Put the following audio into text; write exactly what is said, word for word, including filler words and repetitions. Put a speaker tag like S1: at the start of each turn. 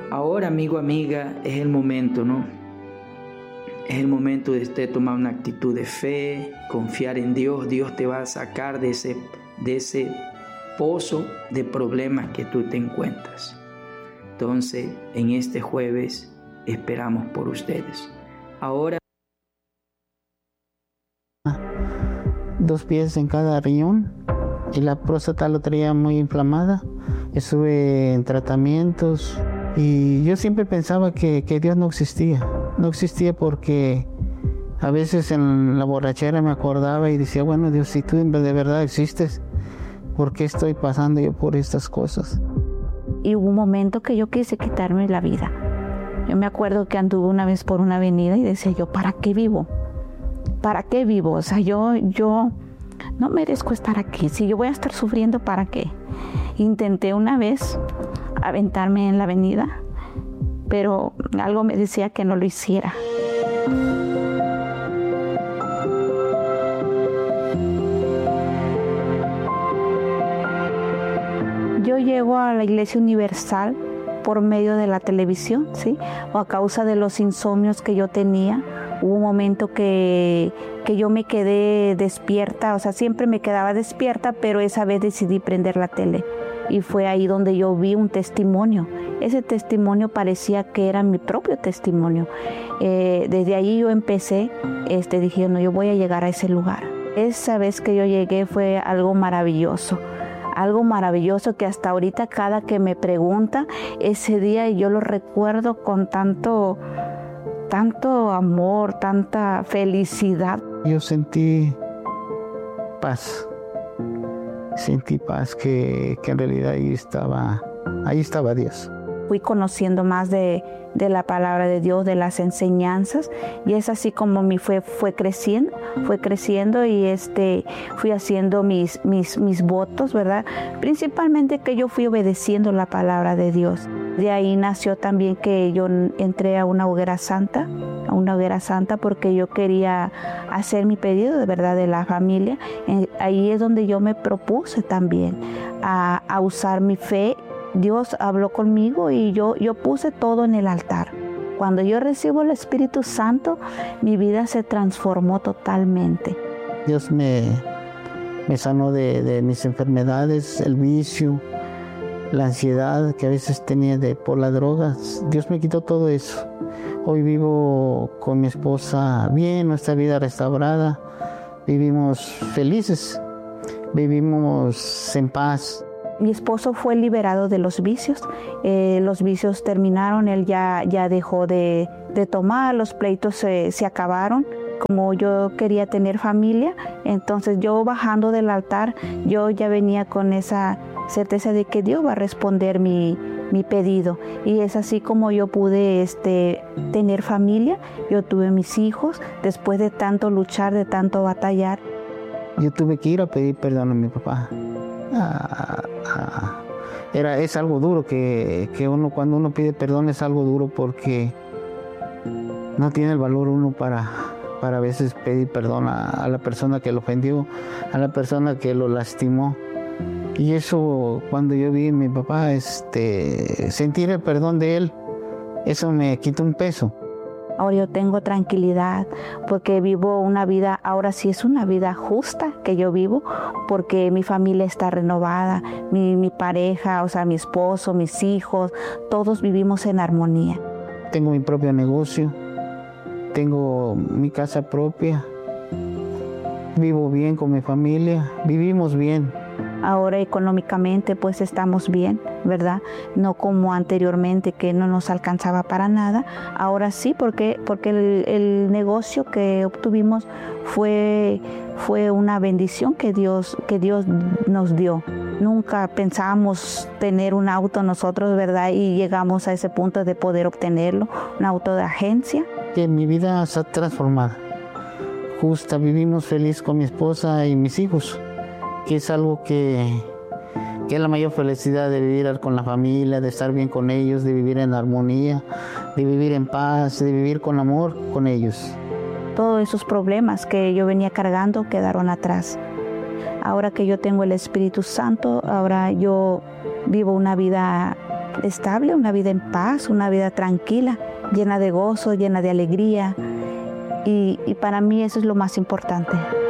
S1: Ahora, amigo, amiga, es el momento, ¿no? Es el momento de usted tomar una actitud de fe, confiar en Dios. Dios te va a sacar de ese, de ese pozo de problemas que tú te encuentras. Entonces, en este jueves esperamos por ustedes. Ahora,
S2: dos pies en cada riñón y la próstata lo traía muy inflamada. Estuve en tratamientos y yo siempre pensaba que, que Dios no existía. No existía porque a veces en la borrachera me acordaba y decía, bueno, Dios, si tú de verdad existes, ¿por qué estoy pasando yo por estas cosas?
S3: Y hubo un momento que yo quise quitarme la vida. Yo me acuerdo que anduve una vez por una avenida y decía yo, ¿para qué vivo? ¿Para qué vivo? O sea, yo, yo no merezco estar aquí. Si yo voy a estar sufriendo, ¿para qué? Intenté una vez aventarme en la avenida, pero algo me decía que no lo hiciera. Yo llego a la Iglesia Universal por medio de la televisión, ¿sí? O a causa de los insomnios que yo tenía. Hubo un momento que, que yo me quedé despierta, o sea, siempre me quedaba despierta, pero esa vez decidí prender la tele. Y fue ahí donde yo vi un testimonio. Ese testimonio parecía que era mi propio testimonio. Eh, desde ahí yo empecé, este, dije, no, yo voy a llegar a ese lugar. Esa vez que yo llegué fue algo maravilloso. Algo maravilloso que hasta ahorita cada que me pregunta, ese día yo lo recuerdo con tanto... tanto amor, tanta felicidad.
S2: Yo sentí paz, sentí paz que, que en realidad ahí estaba, ahí estaba Dios.
S3: Fui conociendo más de, de la palabra de Dios, de las enseñanzas, y es así como mi fue, fue creciendo, fue creciendo y este, fui haciendo mis, mis, mis votos, ¿verdad? Principalmente que yo fui obedeciendo la palabra de Dios. De ahí nació también que yo entré a una hoguera santa, a una hoguera santa porque yo quería hacer mi pedido de verdad de la familia. Ahí es donde yo me propuse también a, a usar mi fe. Dios habló conmigo y yo, yo puse todo en el altar. Cuando yo recibo el Espíritu Santo, mi vida se transformó totalmente.
S2: Dios me, me sanó de, de mis enfermedades, el vicio, la ansiedad que a veces tenía de, por las drogas. Dios me quitó todo eso. Hoy vivo con mi esposa bien, nuestra vida restaurada. Vivimos felices, vivimos en paz.
S3: Mi esposo fue liberado de los vicios, eh, los vicios terminaron, él ya, ya dejó de, de tomar, los pleitos se, se acabaron. Como yo quería tener familia, entonces yo bajando del altar, yo ya venía con esa certeza de que Dios va a responder mi, mi pedido. Y es así como yo pude este, tener familia, yo tuve mis hijos, después de tanto luchar, de tanto batallar.
S2: Yo tuve que ir a pedir perdón a mi papá. Ah, ah, era, es algo duro que, que uno cuando uno pide perdón es algo duro porque no tiene el valor uno para, para a veces pedir perdón a, a la persona que lo ofendió, a la persona que lo lastimó. Y eso cuando yo vi a mi papá este, sentir el perdón de él, eso me quitó un peso.
S3: Ahora yo tengo tranquilidad porque vivo una vida, ahora sí es una vida justa que yo vivo porque mi familia está renovada, mi, mi pareja, o sea, mi esposo, mis hijos, todos vivimos en armonía.
S2: Tengo mi propio negocio, tengo mi casa propia, vivo bien con mi familia, vivimos bien.
S3: Ahora económicamente pues estamos bien, ¿verdad? No como anteriormente que no nos alcanzaba para nada. Ahora sí, porque, porque el, el negocio que obtuvimos fue, fue una bendición que Dios, que Dios nos dio. Nunca pensábamos tener un auto nosotros, ¿verdad? Y llegamos a ese punto de poder obtenerlo, un auto de agencia.
S2: Que mi vida está transformada. Justa, vivimos feliz con mi esposa y mis hijos. Que es algo que, que es la mayor felicidad de vivir con la familia, de estar bien con ellos, de vivir en armonía, de vivir en paz, de vivir con amor con ellos.
S3: Todos esos problemas que yo venía cargando quedaron atrás. Ahora que yo tengo el Espíritu Santo, ahora yo vivo una vida estable, una vida en paz, una vida tranquila, llena de gozo, llena de alegría. Y, y para mí eso es lo más importante.